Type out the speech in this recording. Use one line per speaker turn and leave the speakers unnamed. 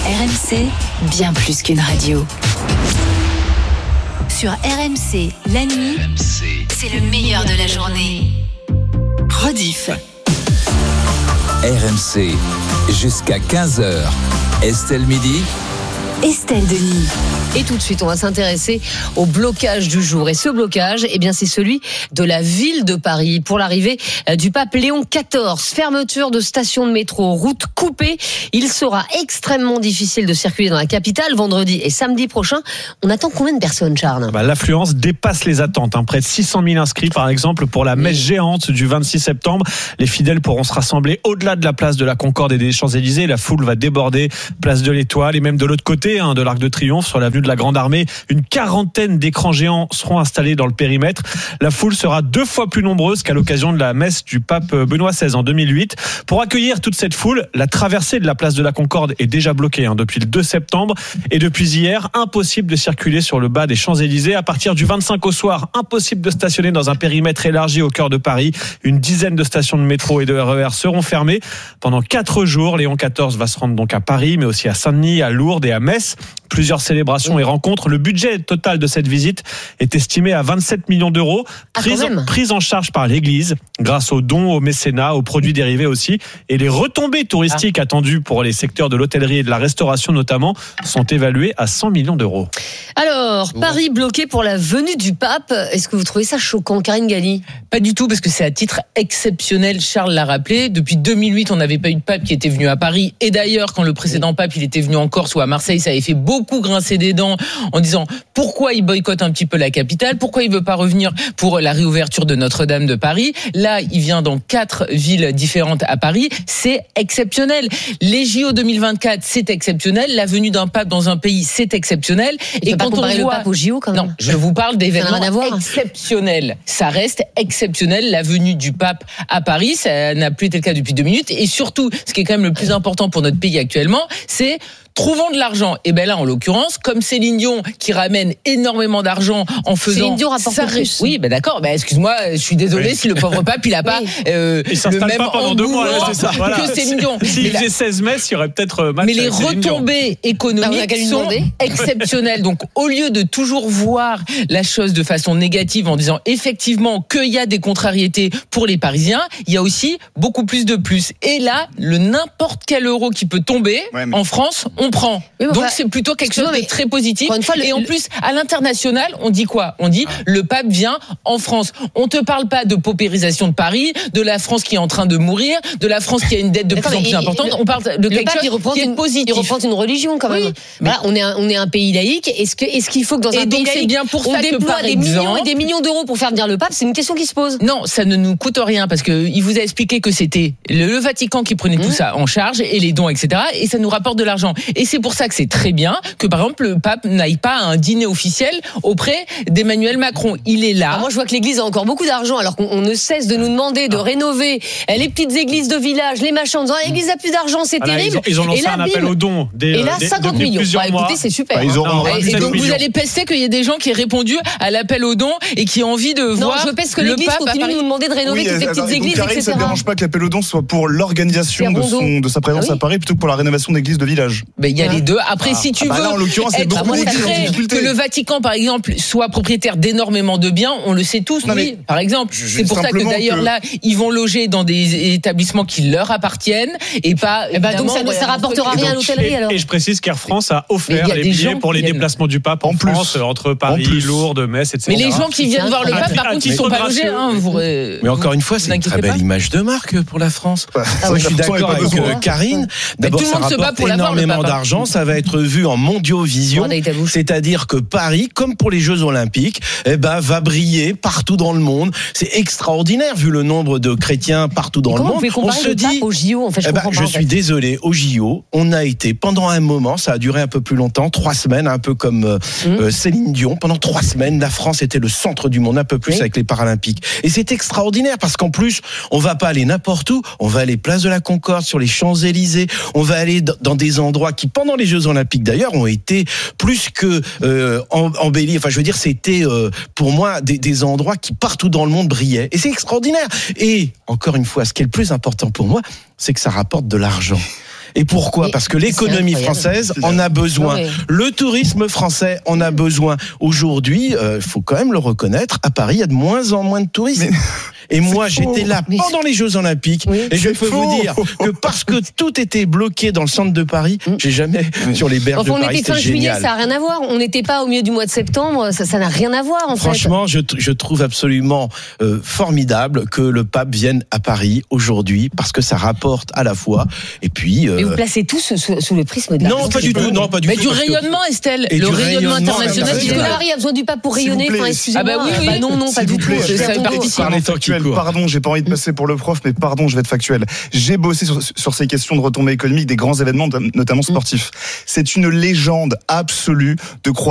RMC, bien plus qu'une radio. Sur RMC, la nuit, c'est le meilleur de la journée. Rediff.
RMC, jusqu'à 15h. Estelle Midi.
Estelle Denis.
Et tout de suite, on va s'intéresser au blocage du jour. Et ce blocage, c'est celui de la ville de Paris pour l'arrivée du pape Léon XIV. Fermeture de stations de métro, routes coupées. Il sera extrêmement difficile de circuler dans la capitale vendredi et samedi prochain. On attend combien de personnes, Charles ?
L'affluence dépasse les attentes. Près de 600 000 inscrits, par exemple, pour la messe géante du 26 septembre. Les fidèles pourront se rassembler au-delà de la place de la Concorde et des Champs-Élysées. La foule va déborder place de l'Étoile et même de l'autre côté, de l'Arc de Triomphe, sur l'avenue de la Grande Armée. Une quarantaine d'écrans géants seront installés dans le périmètre. La foule sera 2 fois plus nombreuse qu'à l'occasion de la messe du pape Benoît XVI en 2008. Pour accueillir toute cette foule, la traversée de la place de la Concorde est déjà bloquée depuis le 2 septembre. Et depuis hier, impossible de circuler sur le bas des Champs-Élysées. À partir du 25 au soir, impossible de stationner dans un périmètre élargi au cœur de Paris. Une dizaine de stations de métro et de RER seront fermées. Pendant 4 jours, Léon XIV va se rendre donc à Paris, mais aussi à Saint-Denis, à Lourdes et à Metz. Plusieurs célébrations et rencontres. Le budget total de cette visite est estimé à 27 millions d'euros, prise en charge par l'Église, grâce aux dons, au mécénat, aux produits dérivés aussi. Et les retombées touristiques attendues pour les secteurs de l'hôtellerie et de la restauration notamment sont évaluées à 100 millions d'euros.
Alors, Paris bloqué pour la venue du pape. Est-ce que vous trouvez ça choquant, Karine Galli ?
Pas du tout, parce que c'est à titre exceptionnel. Charles l'a rappelé. Depuis 2008, on n'avait pas eu de pape qui était venu à Paris. Et d'ailleurs, quand le précédent pape il était venu en Corse ou à Marseille, ça avait fait beaucoup grincer des dents en disant pourquoi il boycotte un petit peu la capitale, pourquoi il veut pas revenir pour la réouverture de Notre-Dame de Paris. Là, il vient dans 4 villes différentes à Paris. C'est exceptionnel. Les JO 2024, c'est exceptionnel. La venue d'un pape dans un pays, c'est exceptionnel.
Et quand on voit le pape au JO, quand même.
Non, je vous parle d'événements exceptionnels. Ça reste exceptionnel. La venue du pape à Paris, ça n'a plus été le cas depuis 2 minutes. Et surtout, ce qui est quand même le plus important pour notre pays actuellement, c'est trouvons de l'argent. Et là, en l'occurrence, comme Céline Dion qui ramène énormément d'argent en faisant...
Céline Dion rapporte plus.
Oui, d'accord. Excuse-moi, je suis désolé si le pauvre pape, il a pas le même engouement que Céline Dion.
S'il faisait 16 messes, il y aurait peut-être match.
Mais les retombées économiques sont exceptionnelles. Donc, au lieu de toujours voir la chose de façon négative en disant effectivement qu'il y a des contrariétés pour les Parisiens, il y a aussi beaucoup plus de plus. Et là, le n'importe quel euro qui peut tomber en France, on prend. Donc c'est plutôt quelque chose de très positif. Et en plus, à l'international, on dit quoi ? On dit le pape vient en France. On te parle pas de paupérisation de Paris, de la France qui est en train de mourir, de la France qui a une dette de plus en plus importante. On parle de quelque chose qui est positif.
Il représente une religion quand même. Oui, on est un pays laïque. Est-ce qu'il faut que dans un pays laïque,
bien pour ça
on déploie des millions et des millions d'euros pour faire venir le pape ? C'est une question qui se pose.
Non, ça ne nous coûte rien parce que il vous a expliqué que c'était le Vatican qui prenait tout ça en charge et les dons, etc. Et ça nous rapporte de l'argent. Et c'est pour ça que c'est très bien que, par exemple, le pape n'aille pas à un dîner officiel auprès d'Emmanuel Macron. Il est là.
Moi, je vois que l'Église a encore beaucoup d'argent, alors qu'on ne cesse de nous demander de rénover les petites églises de village, les machins, en disant l'Église a plus d'argent, c'est terrible.
Ils ont lancé un appel aux dons.
Et là, 50 millions. Écoutez, c'est super.
Et donc, vous allez pester qu'il y ait des gens qui aient répondu à l'appel aux dons et qui ont envie de voir.
Non, je peste que l'Église continue de nous demander de rénover toutes les petites églises, etc.
Ça ne dérange pas que l'appel aux dons soit pour l'organisation de sa présence à Paris plutôt que pour la rénovation d'églises de village.
Il y a les deux. Après, si tu veux
là, en l'occurrence, c'est beaucoup
que le Vatican, par exemple, soit propriétaire d'énormément de biens, on le sait tous, par exemple. C'est pour ça que d'ailleurs, là, ils vont loger dans des établissements qui leur appartiennent et pas...
donc ça rapportera rien à l'hôtellerie, alors.
Et je précise qu'Air France a offert les billets pour les déplacements du pape en France, entre Paris, Lourdes, Metz, etc.
Mais les gens qui viennent voir le pape, par contre, ils sont pas logés.
Mais encore une fois, c'est une très belle image de marque pour la France. Je suis d'accord avec Karine. D'abord, ça rapporte énormément d'argent. Ça va être vu en mondiovision, c'est-à-dire que Paris, comme pour les Jeux Olympiques, va briller partout dans le monde. C'est extraordinaire vu le nombre de chrétiens partout dans le monde.
On se dit au JO, en fait,
je suis désolé, au JO, on a été pendant un moment, ça a duré un peu plus longtemps, 3 semaines, un peu comme Céline Dion. Pendant 3 semaines, la France était le centre du monde, un peu plus avec les Paralympiques. Et c'est extraordinaire parce qu'en plus, on va pas aller n'importe où, on va aller place de la Concorde, sur les Champs-Élysées, on va aller dans des endroits qui, pendant les Jeux Olympiques d'ailleurs, ont été plus que embellis. Enfin, je veux dire, c'était pour moi des endroits qui partout dans le monde brillaient. Et c'est extraordinaire. Et encore une fois, ce qui est le plus important pour moi, c'est que ça rapporte de l'argent. Et pourquoi ? Parce que l'économie française en a besoin.
Ouais.
Le tourisme français en a besoin. Aujourd'hui, faut quand même le reconnaître, à Paris, il y a de moins en moins de touristes. Et moi, j'étais là pendant les Jeux Olympiques, et je peux vous dire que parce que tout était bloqué dans le centre de Paris, j'ai jamais sur les berges de Paris,
on était fin juillet, ça n'a rien à voir. On n'était pas au milieu du mois de septembre, ça n'a rien à voir en fait.
Franchement, je trouve absolument formidable que le pape vienne à Paris aujourd'hui, parce que ça rapporte à la fois. Et puis.
Et vous placez tout sous le prisme de la
Non, pas du tout. Non, pas du
mais
tout.
du rayonnement, Estelle.
Et
le
du
rayonnement
rayonnement
international.
Est-ce que Paris a besoin du pape pour rayonner?
S'il vous plaît.
Excusez-moi.
Ah bah oui.
Non, pas du tout.
Je vais être pardon, j'ai pas envie de passer pour le prof, mais pardon, je vais être factuel. J'ai bossé sur ces questions de retombées économiques des grands événements, notamment sportifs. C'est une légende absolue de croire